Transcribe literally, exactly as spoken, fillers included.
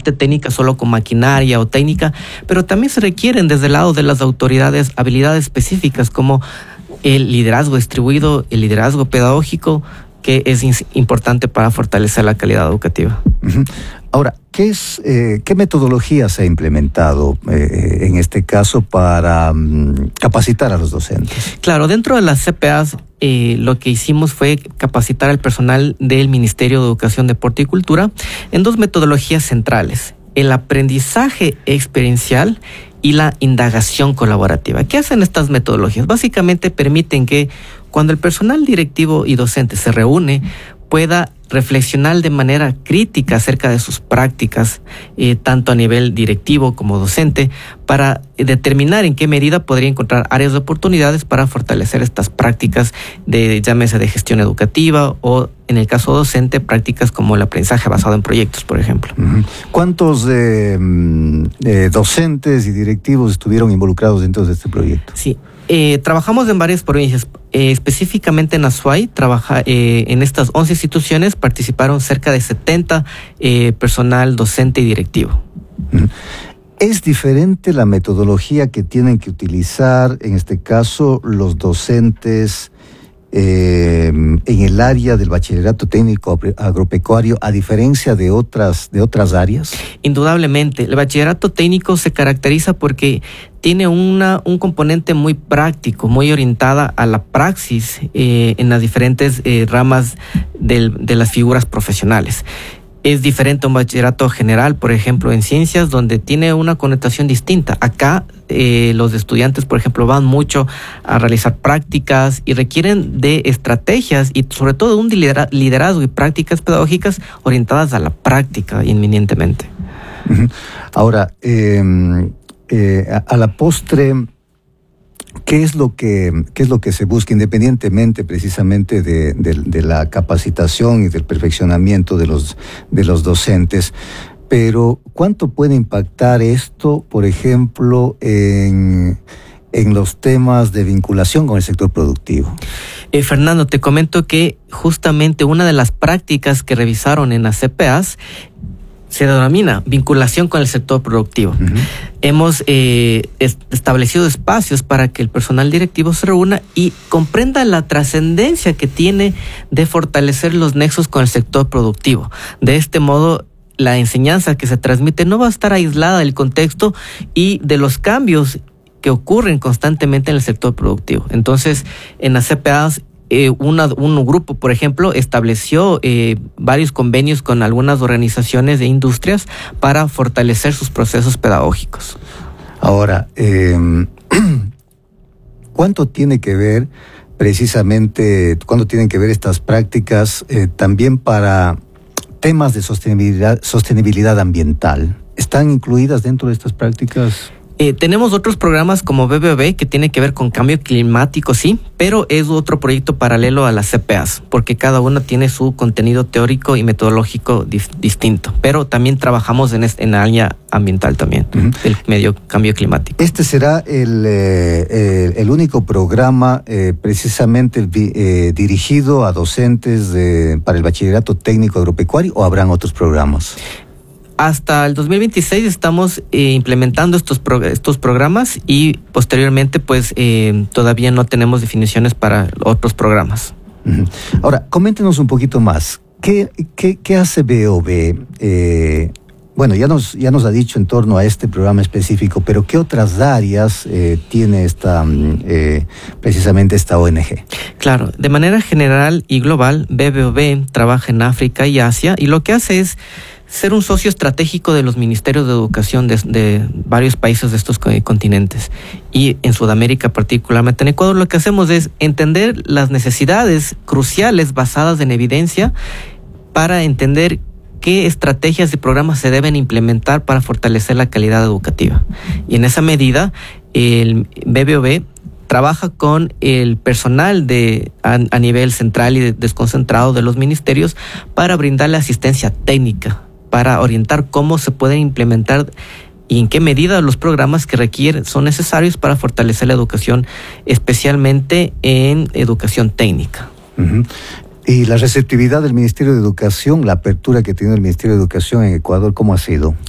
parte técnica solo con maquinaria o técnica, pero también se requieren desde el lado de las autoridades habilidades específicas como el liderazgo distribuido, el liderazgo pedagógico, que es importante para fortalecer la calidad educativa. Uh-huh. Ahora, ¿qué es, eh, qué metodología se ha implementado eh, en este caso para um, capacitar a los docentes? Claro, dentro de las C P As eh, lo que hicimos fue capacitar al personal del Ministerio de Educación, Deporte y Cultura en dos metodologías centrales: el aprendizaje experiencial y la indagación colaborativa. ¿Qué hacen estas metodologías? Básicamente permiten que cuando el personal directivo y docente se reúne, pueda reflexionar de manera crítica acerca de sus prácticas, eh, tanto a nivel directivo como docente, para determinar en qué medida podría encontrar áreas de oportunidades para fortalecer estas prácticas de, llámese de gestión educativa o, en el caso docente, prácticas como el aprendizaje basado en proyectos, por ejemplo. ¿Cuántos eh, eh, docentes y directivos estuvieron involucrados dentro de este proyecto? Sí. Eh, trabajamos en varias provincias, eh, específicamente en Azuay, trabaja, eh, en estas once instituciones participaron cerca de setenta eh, personal docente y directivo. ¿Es diferente la metodología que tienen que utilizar, en este caso, los docentes eh, en el área del bachillerato técnico agropecuario, a diferencia de otras, de otras áreas? Indudablemente, el bachillerato técnico se caracteriza porque tiene una, un componente muy práctico, muy orientada a la praxis eh, en las diferentes eh, ramas del, de las figuras profesionales. Es diferente a un bachillerato general, por ejemplo, en ciencias, donde tiene una connotación distinta. Acá eh, los estudiantes, por ejemplo, van mucho a realizar prácticas y requieren de estrategias y sobre todo un liderazgo y prácticas pedagógicas orientadas a la práctica inminentemente. Ahora, eh, eh, a, a la postre, ¿qué es lo que, qué es lo que se busca, independientemente precisamente de, de, de la capacitación y del perfeccionamiento de los, de los docentes? Pero, ¿cuánto puede impactar esto, por ejemplo, en, en los temas de vinculación con el sector productivo? Eh, Fernando, te comento que justamente una de las prácticas que revisaron en las C P As se denomina vinculación con el sector productivo. Uh-huh. Hemos eh, est- establecido espacios para que el personal directivo se reúna y comprenda la trascendencia que tiene de fortalecer los nexos con el sector productivo. De este modo, la enseñanza que se transmite no va a estar aislada del contexto y de los cambios que ocurren constantemente en el sector productivo. Entonces, en las C P As, Eh, una, un grupo, por ejemplo, estableció eh, varios convenios con algunas organizaciones de industrias para fortalecer sus procesos pedagógicos. Ahora, eh, ¿cuánto tiene que ver precisamente, cuánto tienen que ver estas prácticas eh, también para temas de sostenibilidad, sostenibilidad ambiental? ¿Están incluidas dentro de estas prácticas? Eh, tenemos otros programas como B B B que tiene que ver con cambio climático, sí, pero es otro proyecto paralelo a las C P As, porque cada una tiene su contenido teórico y metodológico dif- distinto. Pero también trabajamos en, este, en la área ambiental también, uh-huh. el medio cambio climático. ¿Este será el, eh, el único programa eh, precisamente eh, dirigido a docentes de, para el bachillerato técnico agropecuario o habrán otros programas? Hasta el dos mil veintiséis estamos eh, implementando estos, pro, estos programas y posteriormente pues eh, todavía no tenemos definiciones para otros programas. Uh-huh. Ahora, coméntenos un poquito más. ¿Qué, qué, qué hace B O B? Eh, bueno, ya nos, ya nos ha dicho en torno a este programa específico, pero ¿qué otras áreas eh, tiene esta, eh, precisamente esta O N G? Claro, de manera general y global, B B O B trabaja en África y Asia y lo que hace es ser un socio estratégico de los ministerios de educación de, de varios países de estos continentes. Y en Sudamérica, particularmente en Ecuador, lo que hacemos es entender las necesidades cruciales basadas en evidencia para entender qué estrategias y programas se deben implementar para fortalecer la calidad educativa. Y en esa medida, el B B O B trabaja con el personal de, a, a nivel central y de, desconcentrado de los ministerios para brindarle asistencia técnica, para orientar cómo se pueden implementar y en qué medida los programas que requieren son necesarios para fortalecer la educación, especialmente en educación técnica. Uh-huh. ¿Y la receptividad del Ministerio de Educación, la apertura que tiene el Ministerio de Educación en Ecuador, cómo ha sido?